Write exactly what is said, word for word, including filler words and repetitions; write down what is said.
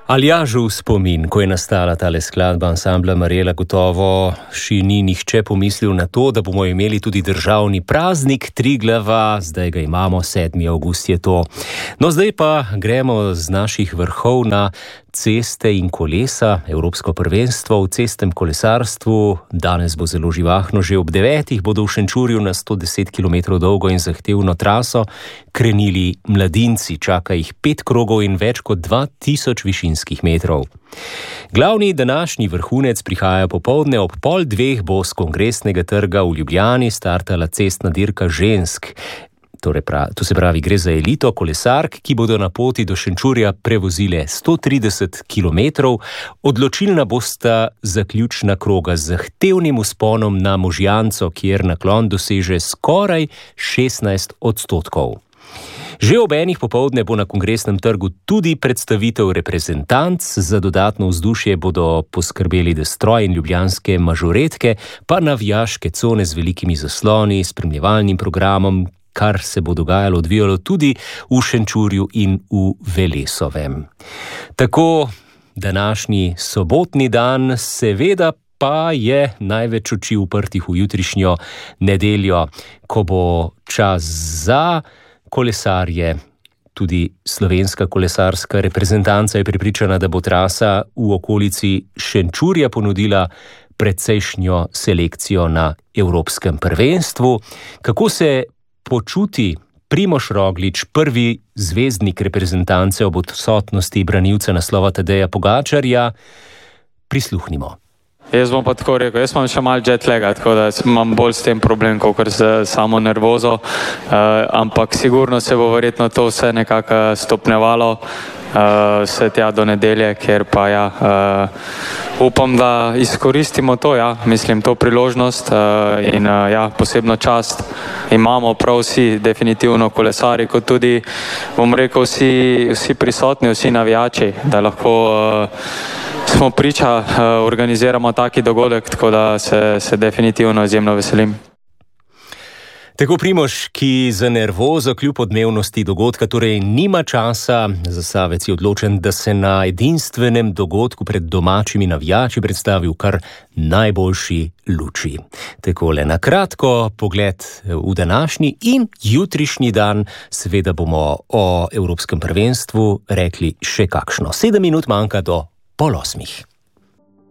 Aljažu spomin, ko je nastala tale skladba ansambla Marjela, gotovo še ni nihče pomislil na to, da bomo imeli tudi državni praznik Triglava, zdaj ga imamo, sedmi avgust je to. No, zdaj pa gremo z naših vrhov na ceste in kolesa. Evropsko prvenstvo v cestnem kolesarstvu danes bo zelo živahno. Že ob devetih bodo v Šenčurju na sto deset kilometrov dolgo in zahtevno traso krenili mladinci. Čaka jih pet krogov in več kot dva tisoč višinskih metrov. Glavni današnji vrhunec prihaja popoldne. Ob pol dveh bo s Kongresnega trga v Ljubljani startala cestna dirka žensk. Torej prav, to se pravi, gre za elito kolesark, ki bodo na poti do Šenčurja prevozile sto trideset kilometrov. Odločilna bosta zaključna kroga z zahtevnim vzponom na Možjanco, kjer naklon doseže skoraj šestnajst odstotkov. Že ob enih popoldne bo na Kongresnem trgu tudi predstavitev reprezentanc. Za dodatno vzdušje bodo poskrbeli Destroj in ljubljanske mažoretke, pa navijaške cone z velikimi zasloni, spremljevalnim programom, kar se bo dogajalo, odvijalo tudi v Šenčurju in v Velesovem. Tako današnji sobotni dan, seveda pa je največ oči uprtih v jutrišnjo nedeljo, ko bo čas za kolesarje. Tudi slovenska kolesarska reprezentanca je prepričana, da bo trasa v okolici Šenčurja ponudila precejšnjo selekcijo na Evropskem prvenstvu. Kako se počuti Primož Roglič, prvi zvezdnik reprezentance ob odsotnosti branilca naslova Tadeja Pogačarja? Prisluhnimo. Jaz bom pa tako rekel, jaz imam še malo jetlaga, tako da imam bolj s tem problem, kot z samo nervozo, uh, ampak sigurno se bo verjetno to vse nekako stopnjevalo, uh, vse tja do nedelje, ker pa ja, uh, upam, da izkoristimo to, ja, mislim, to priložnost uh, in uh, ja, posebno čast imamo prav vsi, definitivno kolesari, kot tudi, bom rekel, vsi, vsi prisotni, vsi navijači, da lahko uh, smo priča, uh, organiziramo taki dogodek, tako da se, se definitivno izjemno veselim. Tako Primož, ki za nervozo kljub odmevnosti dogodka torej nima časa, Zasavec je odločen, da se na edinstvenem dogodku pred domačimi navijači predstavi v kar najboljši luči. Takole na kratko pogled v današnji in jutrišnji dan, seveda bomo o Evropskem prvenstvu rekli še kakšno. Sedem minut manjka do pol osmih.